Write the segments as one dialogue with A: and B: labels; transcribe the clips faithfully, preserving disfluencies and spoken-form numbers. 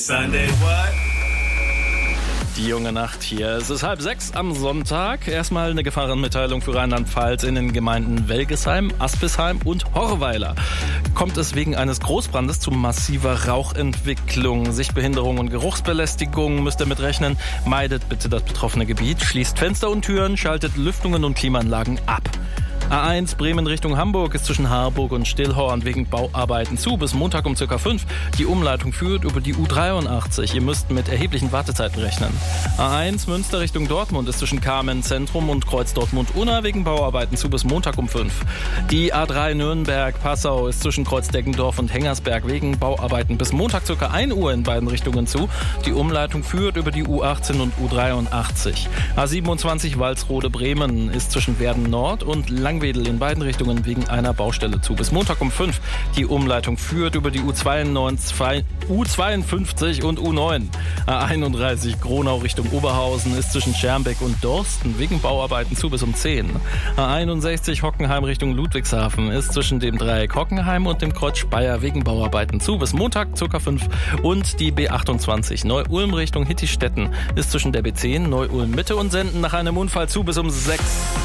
A: Sunday what?
B: Die junge Nacht hier. Es ist halb sechs am Sonntag. Erstmal eine Gefahrenmitteilung für Rheinland-Pfalz in den Gemeinden Welgesheim, Aspisheim und Horweiler. Kommt es wegen eines Großbrandes zu massiver Rauchentwicklung, Sichtbehinderung und Geruchsbelästigung, müsst ihr mitrechnen. Meidet bitte das betroffene Gebiet, schließt Fenster und Türen, schaltet Lüftungen und Klimaanlagen ab. A eins Bremen Richtung Hamburg ist zwischen Harburg und Stillhorn wegen Bauarbeiten zu bis Montag um circa fünf. Die Umleitung führt über die U dreiundachtzig. Ihr müsst mit erheblichen Wartezeiten rechnen. A eins Münster Richtung Dortmund ist zwischen Kamen Zentrum und Kreuz Dortmund-Unna wegen Bauarbeiten zu bis Montag um fünf. Die A drei Nürnberg-Passau ist zwischen Kreuzdeggendorf und Hengersberg wegen Bauarbeiten bis Montag circa ein Uhr in beiden Richtungen zu. Die Umleitung führt über die U achtzehn und U dreiundachtzig. A siebenundzwanzig Walsrode-Bremen ist zwischen Werden Nord und Langwedel in beiden Richtungen wegen einer Baustelle zu bis Montag um fünf. Die Umleitung führt über die U zweiundneunzig, U zweiundfünfzig und U neun. A einunddreißig Gronau Richtung Oberhausen ist zwischen Schermbeck und Dorsten wegen Bauarbeiten zu bis um zehn. A einundsechzig Hockenheim Richtung Ludwigshafen ist zwischen dem Dreieck Hockenheim und dem Kreuz Speyer wegen Bauarbeiten zu bis Montag circa fünf. Und die B achtundzwanzig Neu-Ulm Richtung Hittistetten ist zwischen der B zehn Neu-Ulm Mitte und Senden nach einem Unfall zu bis um sechs.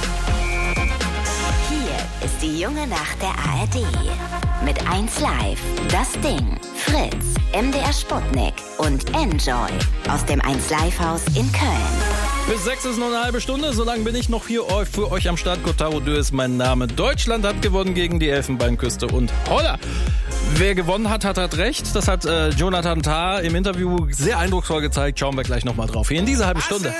C: Ist die junge Nacht der A R D. Mit eins Live, Das Ding, Fritz, M D R Sputnik und Enjoy aus dem eins Live Haus in Köln.
B: Bis sechs ist noch eine halbe Stunde, so lange bin ich noch hier für euch am Start. Kotaro Dö ist mein Name. Deutschland hat gewonnen gegen die Elfenbeinküste und holla! Wer gewonnen hat, hat, hat recht. Das hat äh, Jonathan Tah im Interview sehr eindrucksvoll gezeigt. Schauen wir gleich nochmal drauf. Hier in dieser halben Stunde.